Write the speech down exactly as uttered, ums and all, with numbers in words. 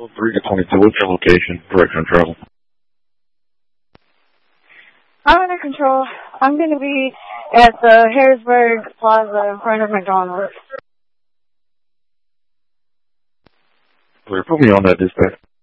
three to twenty-two, what's your location? Direction of travel. I'm under control. I'm going to be at the Harrisburg Plaza in front of McDonald's. Put me on that dispatch.